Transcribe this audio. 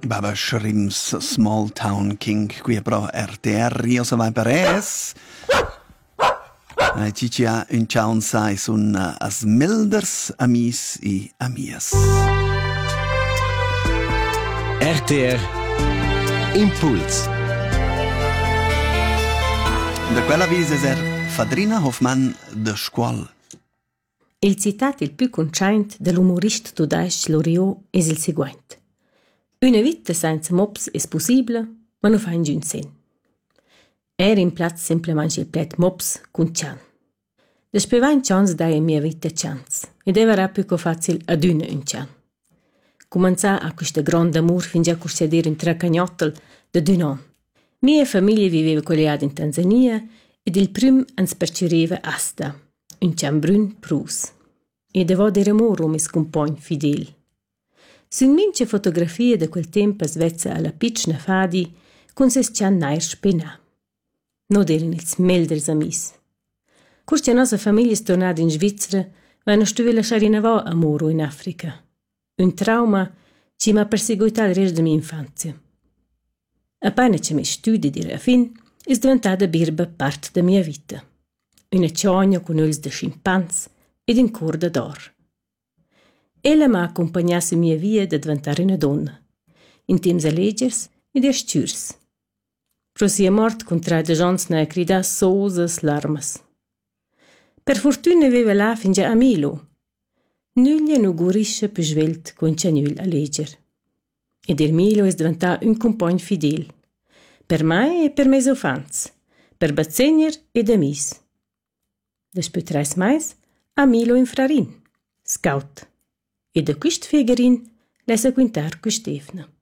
Baba Shrim's Small Town King qui pro RTR io so vai per es. Ci ha un ciao sai sun as milders amis e amias. RTR Impuls. Da quella vise Fadrina Hoffmann de scuol. Il citat il più conciant dell'umorista tudaisch Loriot es il seguente. Una vita senza mops es possibile, ma non fa ingün sen. In plaz semplicemente il plet mops cun cian. Despe 20 ans dai mia vita cians, ed era più facile ad un cian. Comincià a questo grande amor fin già cursiader un tracagnottel de 2 anni. Mia famiglia viveva collegata in Tanzania ed il prim ans perceriva Asta, un cian brun prus. E devo dire amore o mis compagn fidel. Sun mince fotografie de quel tempo svezza alla piccina fadi con ses cian nair spena. No eren ils melders amis. Curcia nostra famiglia è tornata in Svizzera, ma non stuve lasciare in avò amore in Africa. Un trauma ci m'ha perseguitato il resto della mia infanzia. Appena che mi studi di raffin, è diventata birba parte della mia vita. Una ciogna con ols de schimpans ed un corda d'or. Ella m'ha accompagnato mia via da diventare una donna, in temps allegers ed erstürs. Pro sia mort contrada gens na crida sosas larmas. Per fortuna aveva là fin già a Milo. Nuglia no gurisce più svelt con cianul allegger. Ed il Milo è diventato un compagno fidel. Per me e per mes ufans, per bazzegner ed amis. Despe 3 mais, a Milo in Frarin, scout. E da quist fiegerin lesa quintar cu Stefna.